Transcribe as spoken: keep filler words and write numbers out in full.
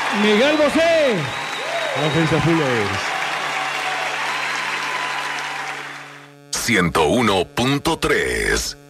Miguel Bosé. La ofensa Fullers. ciento uno punto tres